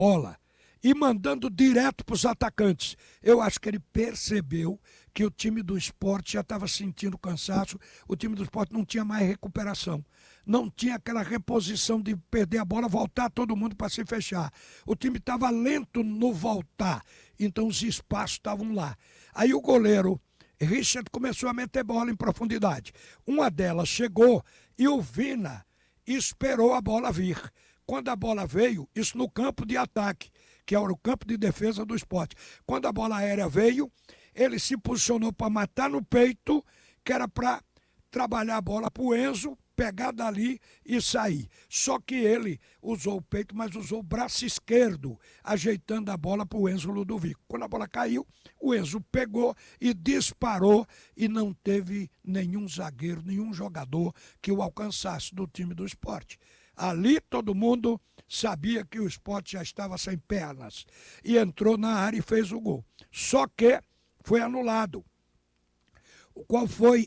bola e mandando direto para os atacantes. Eu acho que ele percebeu que o time do Sport já estava sentindo cansaço, o time do Sport não tinha mais recuperação. Não tinha aquela reposição de perder a bola, voltar todo mundo para se fechar. O time estava lento no voltar, então os espaços estavam lá. Aí o goleiro Richard começou a meter bola em profundidade. Uma delas chegou e o Vina esperou a bola vir. Quando a bola veio, isso no campo de ataque, que era o campo de defesa do Sport. Quando a bola aérea veio, ele se posicionou para matar no peito, que era para trabalhar a bola para o Enzo, pegar dali e sair. Só que ele usou o peito, mas usou o braço esquerdo, ajeitando a bola para o Enzo Ludovico. Quando a bola caiu, o Enzo pegou e disparou e não teve nenhum zagueiro, nenhum jogador que o alcançasse do time do Sport. Ali todo mundo sabia que o Sport já estava sem pernas e entrou na área e fez o gol. Só que foi anulado. Qual foi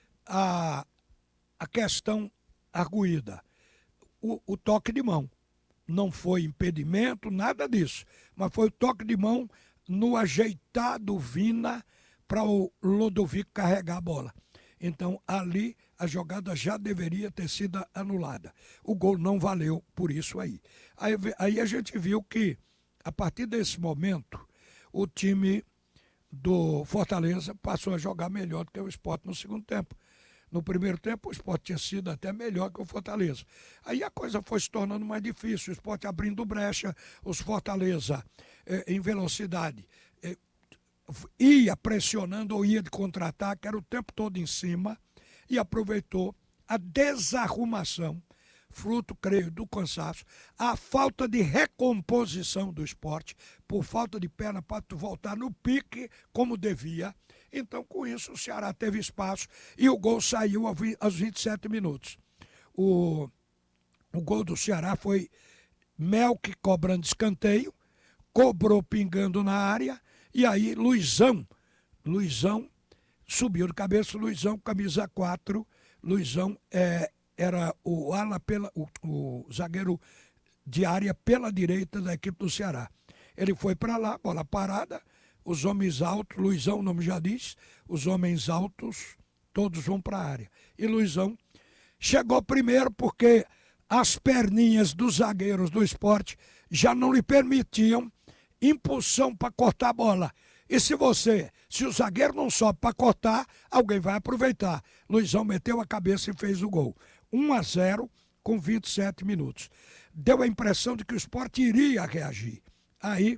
a questão arguída? O toque de mão. Não foi impedimento, nada disso. Mas foi o toque de mão no ajeitado Vina para o Ludovico carregar a bola. Então, ali, a jogada já deveria ter sido anulada. O gol não valeu por isso aí. Aí a gente viu que, a partir desse momento, o time do Fortaleza passou a jogar melhor do que o Sport no segundo tempo. No primeiro tempo, o Sport tinha sido até melhor que o Fortaleza. Aí a coisa foi se tornando mais difícil, o Sport abrindo brecha, os Fortaleza em velocidade ia pressionando ou ia de contra-ataque, era o tempo todo em cima, e aproveitou a desarrumação, fruto, creio, do cansaço, a falta de recomposição do Sport, por falta de perna para voltar no pique como devia. Então, com isso, o Ceará teve espaço e o gol saiu aos 27 minutos. O gol do Ceará foi Melk cobrando escanteio, cobrou pingando na área, e aí Luizão subiu de cabeça, Luizão, camisa 4, Luizão era o ala o zagueiro de área pela direita da equipe do Ceará. Ele foi para lá, bola parada, os homens altos, Luizão, o nome já diz, os homens altos, todos vão para a área. E Luizão chegou primeiro porque as perninhas dos zagueiros do Sport já não lhe permitiam impulsão para cortar a bola. E se o zagueiro não sobe para cortar, alguém vai aproveitar. Luizão meteu a cabeça e fez o gol. 1-0 com 27 minutos. Deu a impressão de que o Sport iria reagir. Aí,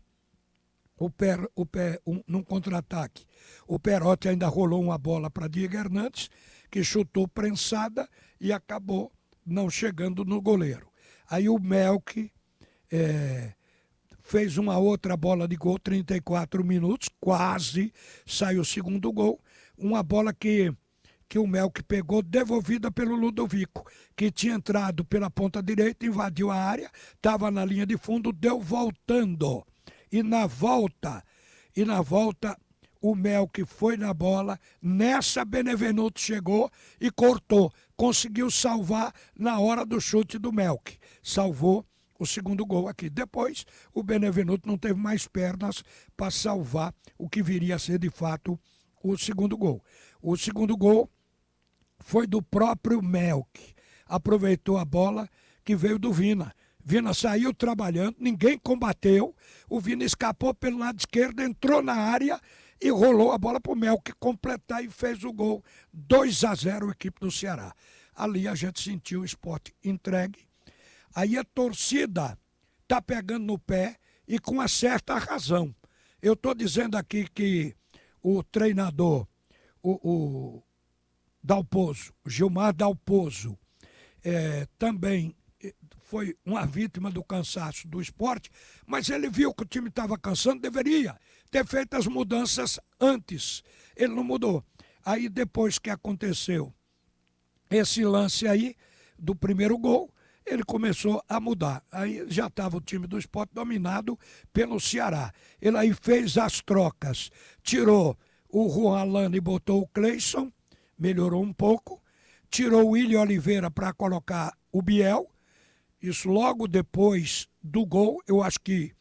num contra-ataque, o Perotti ainda rolou uma bola para Diego Hernandes, que chutou prensada e acabou não chegando no goleiro. Aí o Melk fez uma outra bola de gol, 34 minutos, quase saiu o segundo gol. Uma bola que o Melk pegou, devolvida pelo Ludovico, que tinha entrado pela ponta direita, invadiu a área, estava na linha de fundo, deu voltando. E na volta, o Melk foi na bola, nessa Benevenuto chegou e cortou. Conseguiu salvar na hora do chute do Melk. Salvou o segundo gol aqui. Depois, o Benevenuto não teve mais pernas para salvar o que viria a ser, de fato, o segundo gol. O segundo gol foi do próprio Melk. Aproveitou a bola que veio do Vina. Vina saiu trabalhando, ninguém combateu. O Vina escapou pelo lado esquerdo, entrou na área e rolou a bola para o Melk completar e fez o gol. 2-0 a equipe do Ceará. Ali a gente sentiu o Sport entregue. Aí a torcida está pegando no pé e com uma certa razão. Eu estou dizendo aqui que o treinador, o Dalpozo, Gilmar Dalpozo, também foi uma vítima do cansaço do Sport, mas ele viu que o time estava cansando, deveria ter feito as mudanças antes. Ele não mudou. Aí depois que aconteceu esse lance aí do primeiro gol, ele começou a mudar. Aí já estava o time do Sport dominado pelo Ceará. Ele aí fez as trocas, tirou o Juan Alano e botou o Cleison, melhorou um pouco, tirou o William Oliveira para colocar o Biel. Isso logo depois do gol, eu acho que